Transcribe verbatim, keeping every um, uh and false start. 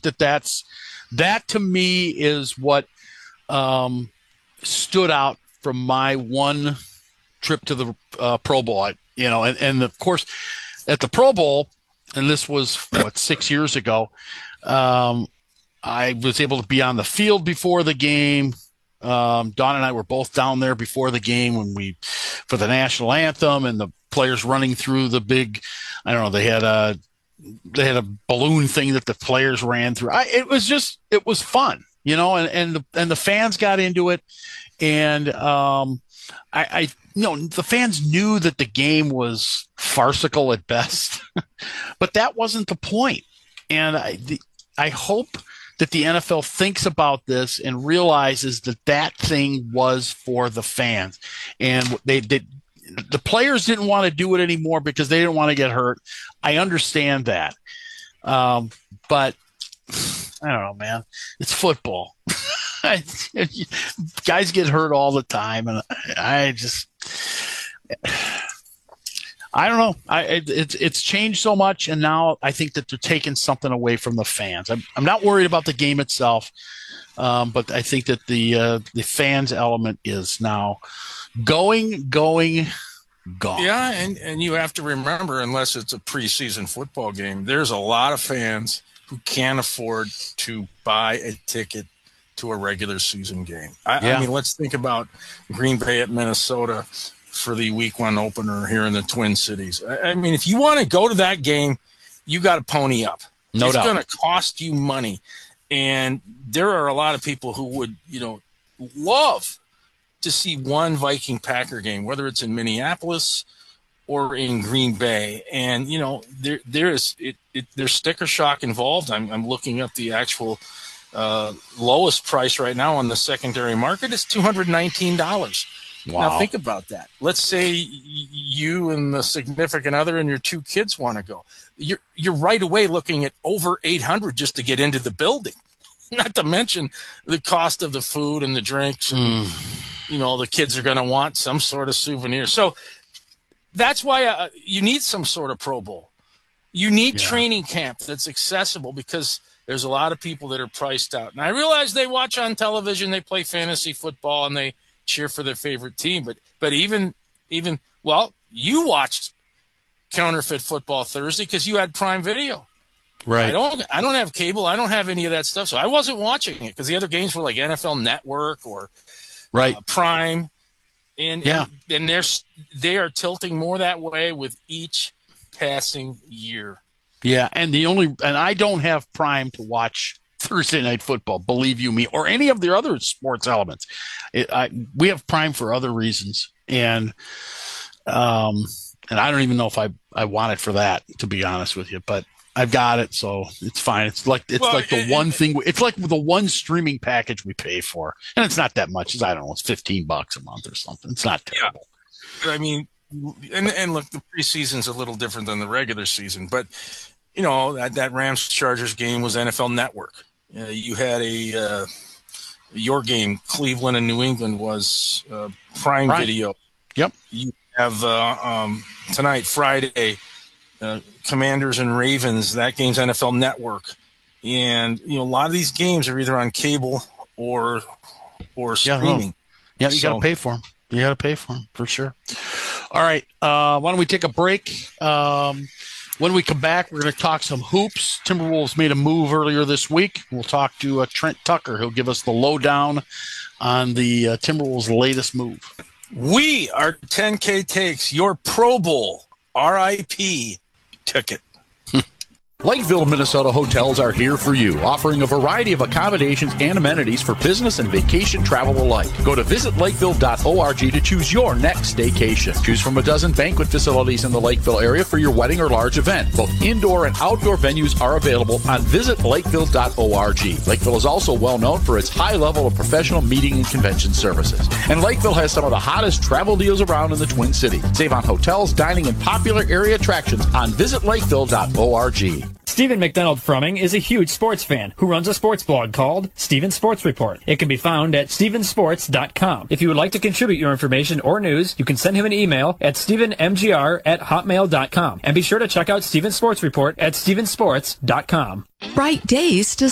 that that's that to me is what um, stood out from my one trip to the uh, Pro Bowl. I, you know, and, and of course at the Pro Bowl, and this was what six years ago. Um, I was able to be on the field before the game. Um, Dawn and I were both down there before the game when we, for the national anthem and the players running through the big, I don't know, they had a, they had a balloon thing that the players ran through. I, it was just, it was fun, you know, and, and the, and the fans got into it. And, um, I, I, you know, the fans knew that the game was farcical at best, but that wasn't the point. And I, the, I hope that the N F L thinks about this and realizes that that thing was for the fans. And they did. The players didn't want to do it anymore because they didn't want to get hurt. I understand that. Um, but I don't know, man. It's football. Guys get hurt all the time. And I just, I don't know. I it, it's it's changed so much, and now I think that they're taking something away from the fans. I'm I'm not worried about the game itself, um, but I think that the uh, the fans element is now going, going, gone. Yeah, and and you have to remember, unless it's a preseason football game, there's a lot of fans who can't afford to buy a ticket to a regular season game. I, Yeah. I mean, let's think about Green Bay at Minnesota for the week one opener here in the Twin Cities. I, I mean, if you want to go to that game, you got to pony up. No it's doubt. going to cost you money. And there are a lot of people who would, you know, love to see one Viking Packer game, whether it's in Minneapolis or in Green Bay. And, you know, there there is it, it there's sticker shock involved. I'm I'm looking up the actual uh, lowest price right now on the secondary market. It's two hundred nineteen dollars. Wow. Now think about that. Let's say y- you and the significant other and your two kids want to go. You're you're right away looking at over eight hundred just to get into the building. Not to mention the cost of the food and the drinks. And, Mm. you know, the kids are going to want some sort of souvenir. So that's why uh, you need some sort of Pro Bowl. You need Yeah. training camp that's accessible because there's a lot of people that are priced out. And I realize they watch on television, they play fantasy football, and they cheer for their favorite team. But but even, even well, you watched Counterfeit Football Thursday because you had Prime Video. Right. I don't I don't have cable. I don't have any of that stuff. So I wasn't watching it because the other games were like N F L Network or Right. uh, Prime. And, Yeah. and, and they're, they are tilting more that way with each passing year. Yeah, and the only and I don't have Prime to watch Thursday Night Football, believe you me, or any of the other sports elements. It, I, we have Prime for other reasons, and um, and I don't even know if I I want it for that, to be honest with you. But I've got it, so it's fine. It's like it's Well, like the it- one it- thing. It's like the one streaming package we pay for, and it's not that much. It's, I don't know. It's fifteen bucks a month or something. It's not terrible. I mean, and, and look, the preseason's a little different than the regular season, but you know, that, that Rams Chargers game was N F L Network. Uh, you had a, uh, your game, Cleveland and New England, was uh, Prime Prime. Video. Yep. You have uh, um, tonight, Friday, uh, Commanders and Ravens. That game's N F L Network. And, you know, a lot of these games are either on cable or or Yeah, streaming. Yeah, you got So- to pay for them. You got to pay for them for sure. All right. Uh, why don't we take a break? Um, when we come back, we're going to talk some hoops. Timberwolves made a move earlier this week. We'll talk to uh, Trent Tucker. He'll give us the lowdown on the uh, Timberwolves' latest move. We are ten K Takes, your Pro Bowl R I P ticket. Lakeville, Minnesota hotels are here for you, offering a variety of accommodations and amenities for business and vacation travel alike. Go to visit lakeville dot org to choose your next staycation. Choose from a dozen banquet facilities in the Lakeville area for your wedding or large event. Both indoor and outdoor venues are available on visit lakeville dot org. Lakeville is also well known for its high level of professional meeting and convention services. And Lakeville has some of the hottest travel deals around in the Twin Cities. Save on hotels, dining, and popular area attractions on visit lakeville dot org. Stephen McDonald Frumming is a huge sports fan who runs a sports blog called Stephen Sports Report. It can be found at stephen sports dot com. If you would like to contribute your information or news, you can send him an email at stephen m g r at hotmail dot com. And be sure to check out Stephen Sports Report at stephen sports dot com. Bright days to